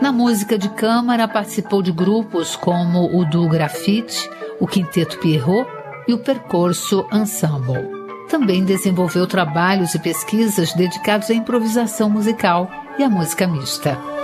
Na música de câmara, participou de grupos como o do Grafite, o Quinteto Pierrot e o Percorso Ensemble. Também desenvolveu trabalhos e pesquisas dedicados à improvisação musical e à música mista.